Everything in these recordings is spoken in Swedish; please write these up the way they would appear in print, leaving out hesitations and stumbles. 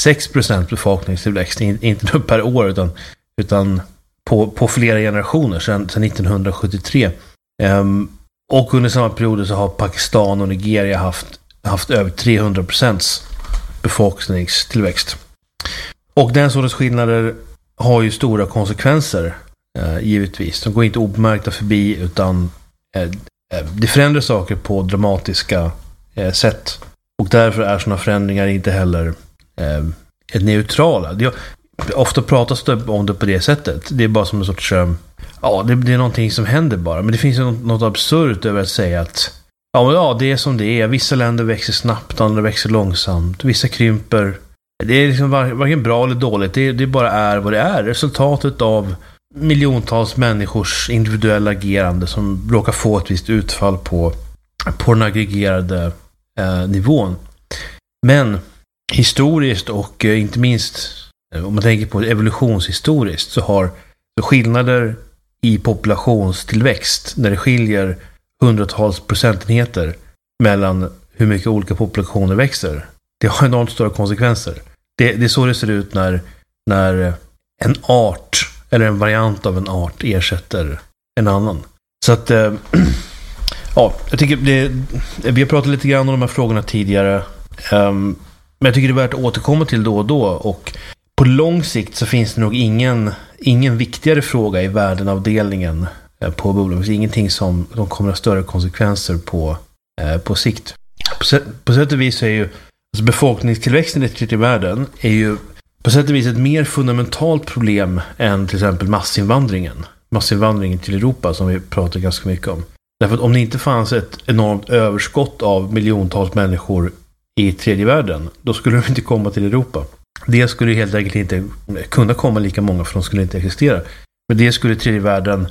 6% befolkningstillväxt, inte per år utan på flera generationer sedan 1973. Och under samma period så har Pakistan och Nigeria haft över 300% befolkningstillväxt. Och den sortens skillnader har ju stora konsekvenser, givetvis. De går inte obemärkta förbi, utan det förändrar saker på dramatiska sätt. Och därför är sådana förändringar inte heller neutrala. Ofta pratas det om det på det sättet. Det är bara som en sorts... det är någonting som händer bara. Men det finns ju något absurt över att säga att det är som det är. Vissa länder växer snabbt, andra växer långsamt. Vissa krymper. Det är liksom varken bra eller dåligt. Det bara är vad det är. Resultatet av miljontals människors individuella agerande som råkar få ett visst utfall på den aggregerade nivån. Men historiskt och inte minst om man tänker på evolutionshistoriskt så har skillnader i populationstillväxt där det skiljer hundratals procentenheter mellan hur mycket olika populationer växer. Det har enormt stora konsekvenser. Det är så det ser ut när en art eller en variant av en art ersätter en annan. Så att jag tycker vi har pratat lite grann om de här frågorna tidigare. Men jag tycker det är värt att återkomma till då och då, och på lång sikt så finns det nog ingen viktigare fråga i värdenavdelningen på bolaget. Det är ingenting som kommer att ha större konsekvenser på sikt. På sätt och vis är ju befolkningstillväxten i tredje världen är ju på sätt och vis ett mer fundamentalt problem än till exempel massinvandringen till Europa som vi pratar ganska mycket om. Därför att om det inte fanns ett enormt överskott av miljontals människor i tredje världen, då skulle de inte komma till Europa. Det skulle helt enkelt inte kunna komma lika många, för de skulle inte existera. Men det skulle tredje världen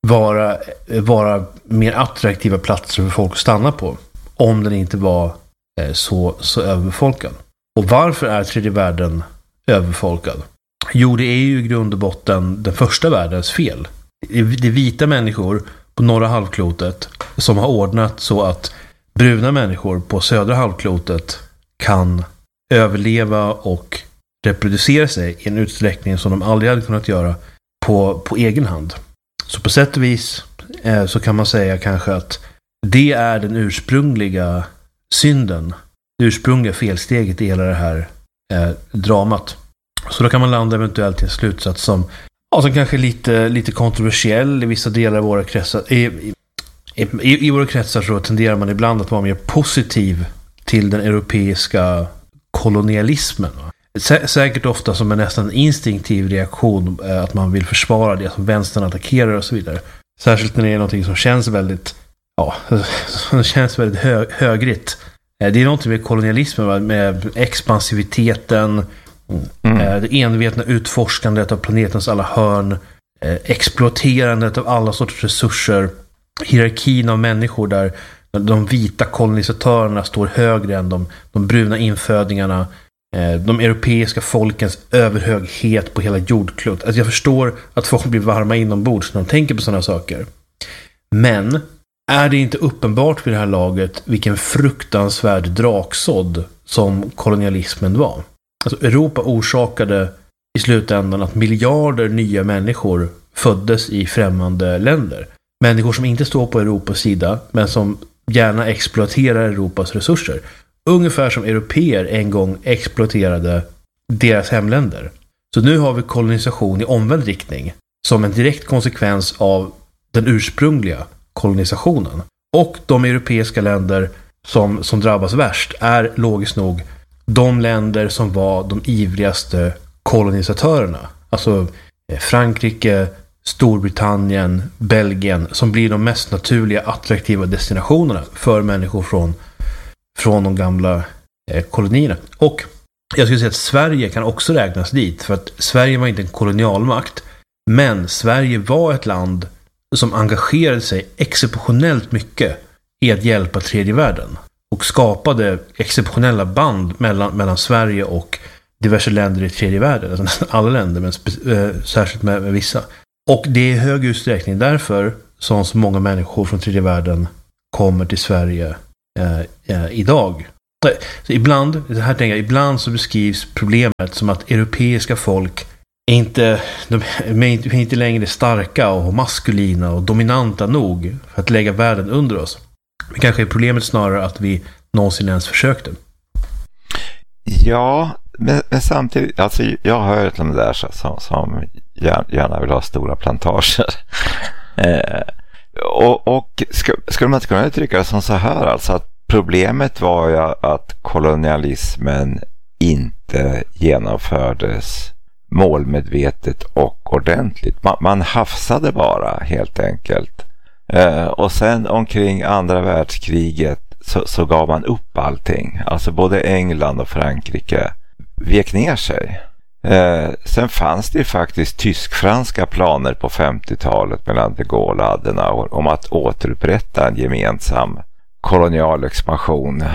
vara mer attraktiva platser för folk att stanna på om den inte var så överbefolkad. Och varför är tredje världen överbefolkad? Jo, det är ju i grund och botten den första världens fel. Det är vita människor på norra halvklotet som har ordnat så att bruna människor på södra halvklotet kan överleva och reproducera sig i en utsträckning som de aldrig hade kunnat göra på egen hand. Så på sätt och vis så kan man säga kanske att det är den ursprungliga synden, det ursprungliga felsteget i hela det här dramat. Så då kan man landa eventuellt i en slutsats som kanske är lite kontroversiell i vissa delar av våra kretsar. I våra kretsar så tenderar man ibland att vara mer positiv till den europeiska kolonialismen. Säkert ofta som en nästan instinktiv reaktion att man vill försvara det som vänstern attackerar och så vidare. Särskilt när det är någonting som känns väldigt högrigt. Det är någonting med kolonialismen, med expansiviteten, det envetna utforskandet av planetens alla hörn, exploaterandet av alla sorters resurser, hierarkin av människor där de vita kolonisatörerna står högre än de bruna infödingarna, de europeiska folkens överhöghet på hela jordklot. Alltså jag förstår att folk blir varma inombords när de tänker på sådana saker. Men är det inte uppenbart vid det här laget vilken fruktansvärd draksådd som kolonialismen var? Alltså Europa orsakade i slutändan att miljarder nya människor föddes i främmande länder. Människor som inte står på Europas sida men som gärna exploaterar Europas resurser. Ungefär som europeer en gång exploaterade deras hemländer. Så nu har vi kolonisation i omvänd riktning som en direkt konsekvens av den ursprungliga kolonisationen. Och de europeiska länder som drabbas värst är logiskt nog de länder som var de ivrigaste kolonisatörerna. Alltså Frankrike, Storbritannien, Belgien, som blir de mest naturliga, attraktiva destinationerna för människor från de gamla kolonierna. Och jag skulle säga att Sverige kan också räknas dit, för att Sverige var inte en kolonialmakt, men Sverige var ett land som engagerade sig exceptionellt mycket i att hjälpa tredje världen och skapade exceptionella band mellan Sverige och diverse länder i tredje världen, alltså alla länder, men särskilt med vissa. Och det är i hög utsträckning därför som så många människor från tredje världen kommer till Sverige idag. ibland så beskrivs problemet som att europeiska folk de är inte längre starka och maskulina och dominanta nog för att lägga världen under oss. Men kanske är problemet snarare att vi någonsin ens försökte. Ja, men samtidigt, alltså jag har hört om det där som gärna vill ha stora plantager. Och skulle man inte kunna uttrycka det som så här, alltså att problemet var ju att kolonialismen inte genomfördes målmedvetet och ordentligt. Man hafsade bara helt enkelt. Och sen omkring andra världskriget så gav man upp allting. Alltså både England och Frankrike vek ner sig. Sen fanns det ju faktiskt tysk-franska planer på 50-talet mellan de Gaulle och Adenauer om att återupprätta en gemensam kolonial expansion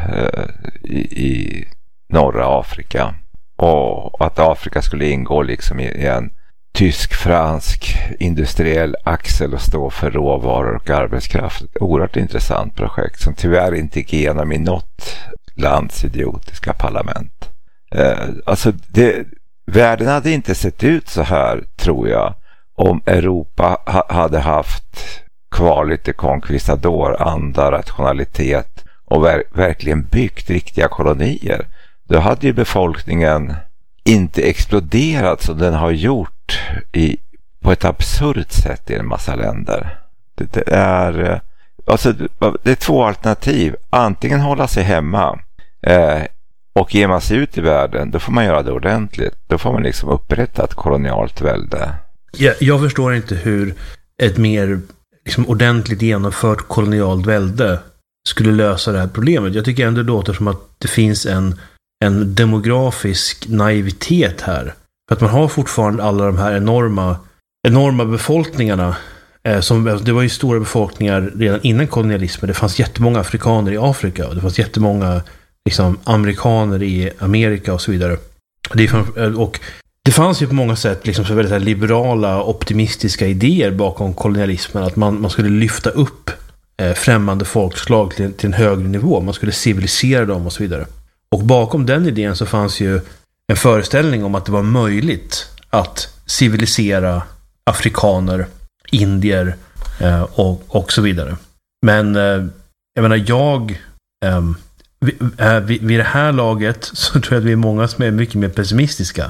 i norra Afrika. Och att Afrika skulle ingå liksom i en tysk-fransk industriell axel och stå för råvaror och arbetskraft. Ett oerhört intressant projekt som tyvärr inte gick igenom i något lands idiotiska parlament. Alltså världen hade inte sett ut så här, tror jag, om Europa hade haft kvar lite conquistador-anda, rationalitet och verkligen byggt riktiga kolonier. Då hade ju befolkningen inte exploderat som den har gjort på ett absurt sätt i en massa länder. Det är två alternativ. Antingen hålla sig hemma och ge man sig ut i världen, då får man göra det ordentligt. Då får man liksom upprätta ett kolonialt välde. Jag förstår inte hur ett mer liksom ordentligt genomfört kolonialt välde skulle lösa det här problemet. Jag tycker ändå det låter som att det finns en demografisk naivitet här. För att man har fortfarande alla de här enorma befolkningarna. Det var ju stora befolkningar redan innan kolonialismen. Det fanns jättemånga afrikaner i Afrika och det fanns jättemånga liksom, amerikaner i Amerika och så vidare. Och det fanns ju på många sätt liksom, så väldigt liberala, optimistiska idéer bakom kolonialismen. Att man skulle lyfta upp främmande folkslag till en högre nivå. Man skulle civilisera dem och så vidare. Och bakom den idén så fanns ju en föreställning om att det var möjligt att civilisera afrikaner, indier och så vidare. Men jag menar, vid det här laget så tror jag att vi är många som är mycket mer pessimistiska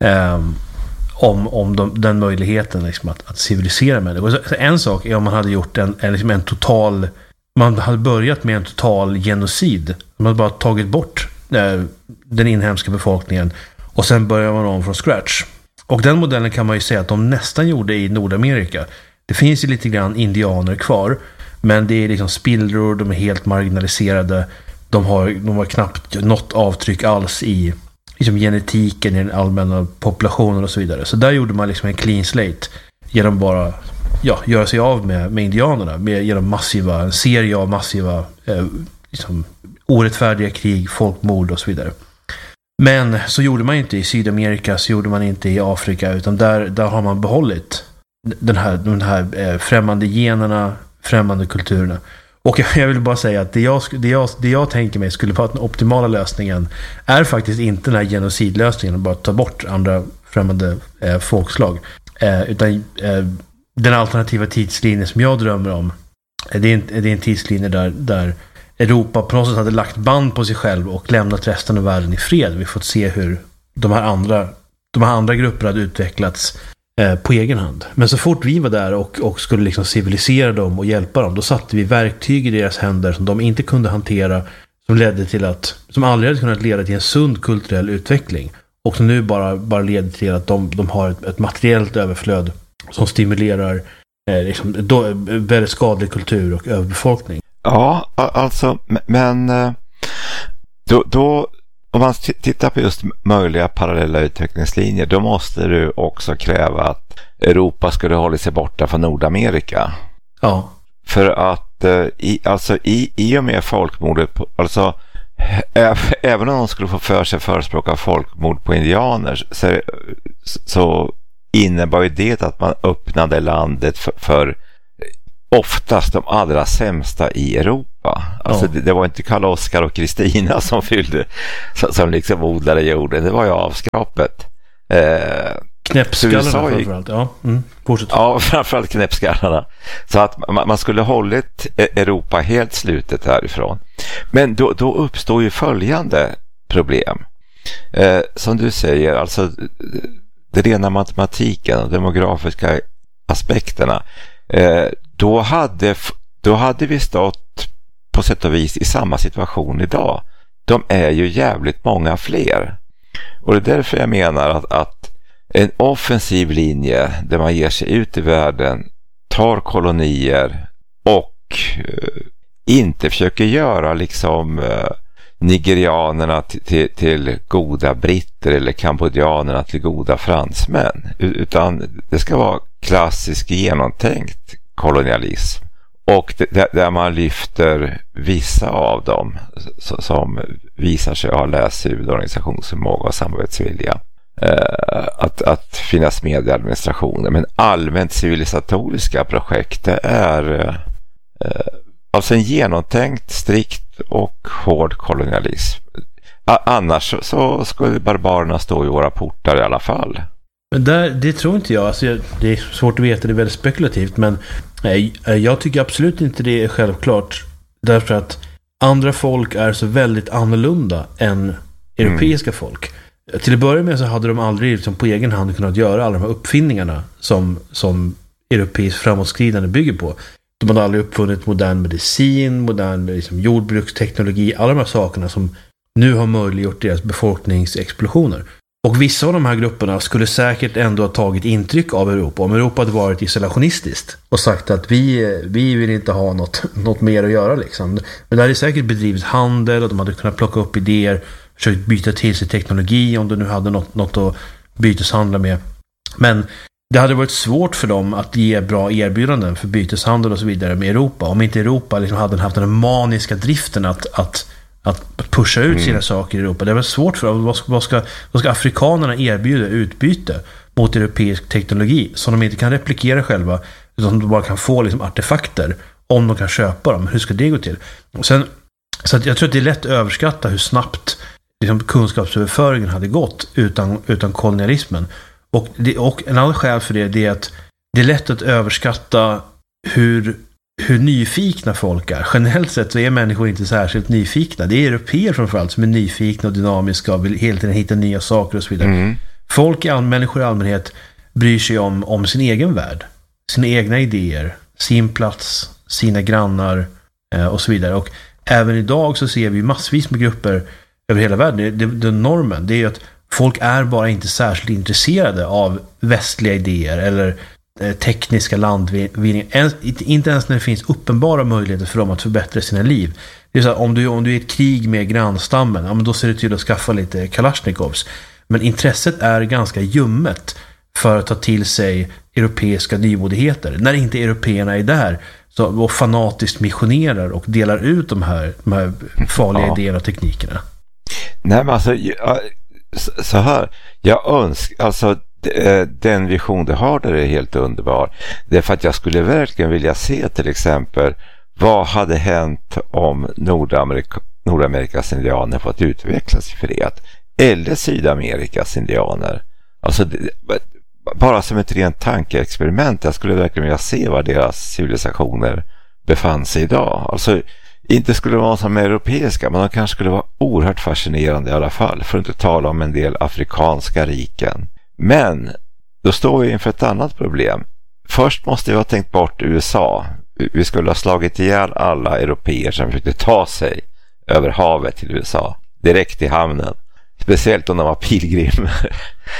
om den möjligheten liksom, att civilisera människor. Så en sak är om man hade gjort en total, man hade börjat med en total genocid. Man hade bara tagit bort den inhemska befolkningen och sen börjar man om från scratch. Och den modellen kan man ju säga att de nästan gjorde i Nordamerika. Det finns ju lite grann indianer kvar, men det är liksom spillror, de är helt marginaliserade. De har knappt något avtryck alls i liksom genetiken, i den allmänna populationen och så vidare. Så där gjorde man liksom en clean slate genom bara göra sig av med indianerna genom en serie av massiva liksom, orättfärdiga krig, folkmord och så vidare. Men så gjorde man inte i Sydamerika, så gjorde man inte i Afrika, utan där har man behållit de här främmande generna, främmande kulturerna. Och jag vill bara säga att det jag tänker mig skulle vara den optimala lösningen är faktiskt inte den här genocidlösningen att bara ta bort andra främmande folkslag. Utan den alternativa tidslinjen som jag drömmer om, det är en tidslinje där Europa på något sätt hade lagt band på sig själv och lämnat resten av världen i fred. Vi fått se hur de här andra grupper hade utvecklats på egen hand. Men så fort vi var där och skulle liksom civilisera dem och hjälpa dem, då satte vi verktyg i deras händer som de inte kunde hantera, som aldrig hade kunnat leda till en sund kulturell utveckling och som nu bara leder till att de har ett materiellt överflöd som stimulerar väldigt skadlig kultur och överbefolkning. Ja, alltså, men då om man tittar på just möjliga parallella utvecklingslinjer, då måste du också kräva att Europa skulle hålla sig borta från Nordamerika. Ja. För att i och med folkmordet, alltså även om de skulle få för sig förespråka folkmord på indianer, så innebar ju det att man öppnade landet för oftast de allra sämsta i Europa. Va? Alltså det var inte Karl Oskar och Kristina som fyllde, som liksom odlade jorden. Det var ju avskrapet. Knäppskallarna framförallt. Ja, framförallt knäppskallarna. Så att man skulle hållit Europa helt slutet härifrån. Men då uppstår ju följande problem. Som du säger, alltså det rena matematiken och demografiska aspekterna. Då hade vi stått på sätt och vis i samma situation idag. De är ju jävligt många fler. Och det är därför jag menar att en offensiv linje där man ger sig ut i världen, tar kolonier och inte försöker göra liksom nigerianerna till goda britter eller kambodjanerna till goda fransmän, utan det ska vara klassisk genomtänkt kolonialism. Och där man lyfter vissa av dem som visar sig ha läshuvud, organisationsförmåga och samarbetsvilja att finnas med i administrationen. Men allmänt civilisatoriska projekt är alltså en genomtänkt, strikt och hård kolonialism. Annars så skulle barbarerna stå i våra portar i alla fall. Men det tror inte jag. Alltså, det är svårt att veta, det är väldigt spekulativt. Men jag tycker absolut inte det är självklart. Därför att andra folk är så väldigt annorlunda än europeiska folk. Till att börja med så hade de aldrig liksom, på egen hand kunnat göra alla de här uppfinningarna som europeiskt framåtskridande bygger på. De hade aldrig uppfunnit modern medicin, modern liksom, jordbruksteknologi, alla de här sakerna som nu har möjliggjort deras befolkningsexplosioner. Och vissa av de här grupperna skulle säkert ändå ha tagit intryck av Europa. Om Europa hade varit isolationistiskt och sagt att vi vill inte ha något mer att göra. Liksom. Men det hade säkert bedrivit handel och de hade kunnat plocka upp idéer, försökt byta till sig teknologi om de nu hade något att byteshandla med. Men det hade varit svårt för dem att ge bra erbjudanden för byteshandel och så vidare med Europa. Om inte Europa liksom hade haft den maniska driften att pusha ut sina saker i Europa. Det var svårt för dem. Vad ska afrikanerna erbjuda utbyte mot europeisk teknologi som de inte kan replikera själva, utan de bara kan få liksom artefakter om de kan köpa dem. Hur ska det gå till? Så att jag tror att det är lätt att överskatta hur snabbt liksom, kunskapsöverföringen hade gått utan kolonialismen. Och en annan skäl för det är att det är lätt att överskatta hur nyfikna folk är. Generellt sett så är människor inte särskilt nyfikna. Det är europeer framförallt som är nyfikna och dynamiska och vill hela tiden hitta nya saker och så vidare. Människor i allmänhet bryr sig om sin egen värld, sina egna idéer, sin plats, sina grannar och så vidare. Och även idag så ser vi massvis med grupper över hela världen. Det normen, det är ju att folk är bara inte särskilt intresserade av västliga idéer eller tekniska landvinningar. Inte ens när det finns uppenbara möjligheter för dem att förbättra sina liv. Det är så här, om du är i ett krig med grannstammen, ja, men då ser det till att skaffa lite Kalashnikovs. Men intresset är ganska ljummet för att ta till sig europeiska nymodigheter. När inte européerna är där och fanatiskt missionerar och delar ut de här farliga idéerna och teknikerna. Nej, men alltså så här, jag önskar alltså den vision du har där är helt underbar. Det är för att jag skulle verkligen vilja se till exempel vad hade hänt om Nordamerikas indianer fått utvecklas i fred, eller Sydamerikas indianer. Alltså bara som ett rent tankeexperiment. Jag skulle verkligen vilja se var deras civilisationer befann sig idag. Alltså inte skulle det vara som europeiska, men de kanske skulle vara oerhört fascinerande i alla fall, för att inte tala om en del afrikanska riken. Men då står vi inför ett annat problem. Först måste vi ha tänkt bort USA. Vi skulle ha slagit ihjäl alla europeer som försökte ta sig över havet till USA, direkt i hamnen. Speciellt om de var pilgrimer.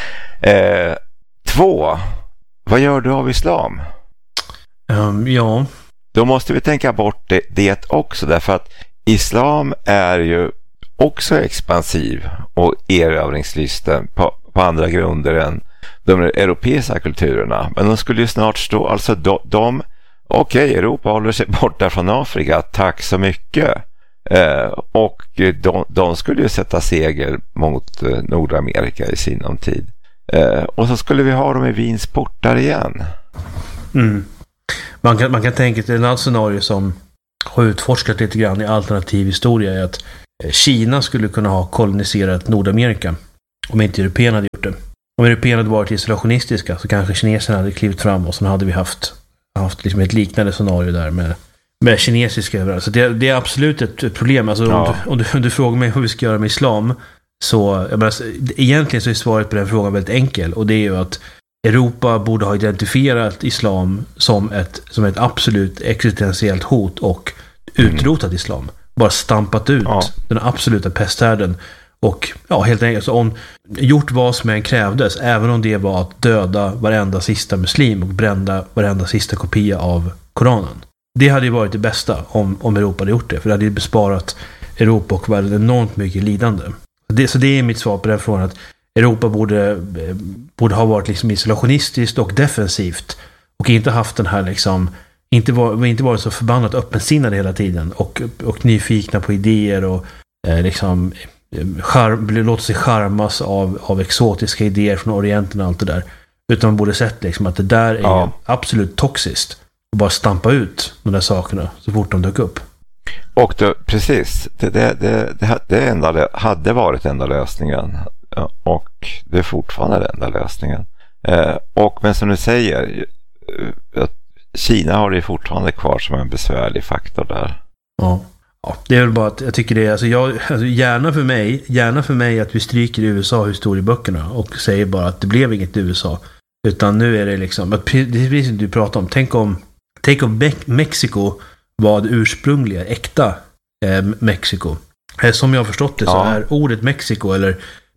2. Vad gör du av islam? Ja. Då måste vi tänka bort det också, därför att islam är ju också expansiv och erövringslysten på andra grunder än de europeiska kulturerna. Men de skulle ju snart stå, alltså okej, Europa håller sig borta från Afrika, tack så mycket. Och de skulle ju sätta segel mot Nordamerika i sinom tid. Och så skulle vi ha dem i Wiens portar igen. Man kan tänka till en annan scenario som har utforskat lite grann i alternativ historia är att Kina skulle kunna ha koloniserat Nordamerika om inte européerna hade gjort det. Om européerna hade varit isolationistiska så kanske kineserna hade klivit fram och så hade vi haft liksom ett liknande scenario där med kinesiska överallt. Så det är absolut ett problem. Alltså, om du frågar mig hur vi ska göra med islam så egentligen så är svaret på den frågan väldigt enkel, och det är ju att Europa borde ha identifierat islam som ett absolut existentiellt hot och utrotat islam. Bara stampat ut den absoluta pesthärden och helt enkelt så gjort vad som än krävdes, även om det var att döda varenda sista muslim och brända varenda sista kopia av Koranen. Det hade ju varit det bästa om Europa hade gjort det, för det hade ju besparat Europa och världen enormt mycket lidande. Så det är mitt svar på den frågan, att Europa borde ha varit liksom isolationistiskt och defensivt och inte haft den här liksom inte varit så förbannat öppensinnade hela tiden och nyfikna på idéer och liksom låta sig charmas av exotiska idéer från Orienten och allt det där, utan man borde sett liksom att det där är absolut toxiskt och bara stampa ut de där sakerna så fort de dök upp. Och precis, det hade varit enda lösningen, och det är fortfarande den enda lösningen. Men som du säger, Kina har det fortfarande kvar som en besvärlig faktor där. Ja, det är väl bara att jag tycker det är, gärna för mig att vi stryker USA historieböckerna och säger bara att det blev inget USA, utan nu är det liksom, det är precis som du pratar om. Tänk om Mexiko var det ursprungliga, äkta Mexiko. Som jag har förstått det så är ordet Mexiko eller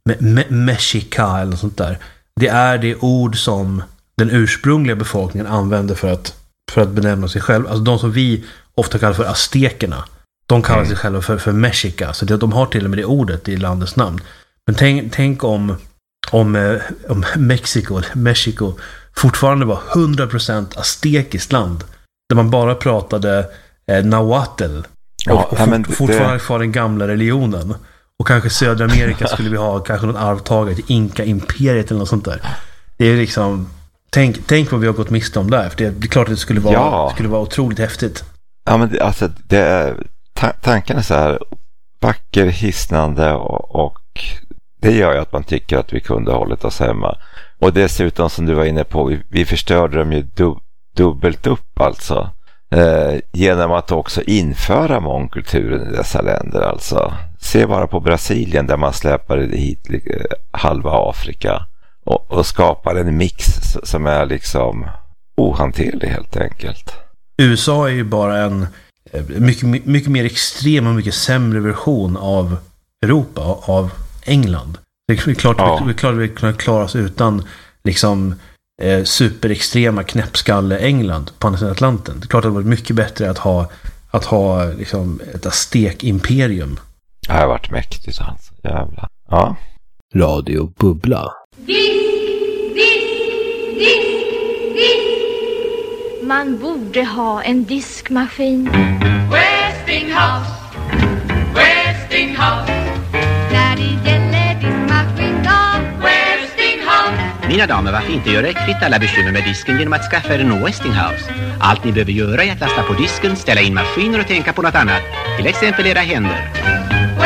Mexica eller något sånt där, det är det ord som den ursprungliga befolkningen använde för att benämna sig själv. Alltså de som vi ofta kallar för aztekerna, de kallar sig själva för Mexica, så de har till och med det ordet i landets namn. Men tänk om Mexiko fortfarande var 100% aztekiskt land, där man bara pratade nahuatl och fortfarande kvar den gamla religionen. Och kanske södra Amerika skulle vi ha kanske någon arvtagare till Inka-imperiet eller något sånt där. Det är liksom, tänk vad vi har gått miste om där, för det är klart att det skulle vara otroligt häftigt. Ja, men alltså tanken är så här vacker, hisnande och det gör ju att man tycker att vi kunde hållit oss hemma. Och dessutom, som du var inne på, vi förstörde dem ju dubbelt upp alltså. Genom att också införa mångkulturen i dessa länder. Alltså, se bara på Brasilien där man släpar hit halva Afrika och skapar en mix som är liksom ohanterlig helt enkelt. USA är ju bara en mycket mer extrem och mycket sämre version av Europa, av England. Det är klart att vi kan klara oss utan liksom superextrema knäppskalle England på andra sidan Atlanten. Det är klart att det var mycket bättre att ha liksom ett aztek-imperium. Det har varit mäktigt alltså. Jävlar. Ja. Radio Bubbla. Man borde ha en diskmaskin. Westinghouse. När det gäller diskmaskin då. Westinghouse. Mina damer, varför inte göra kvitt alla bekymmer med disken genom att skaffa er en Westinghouse? Allt ni behöver göra är att lasta på disken, ställa in maskiner och tänka på något annat. Till exempel era händer.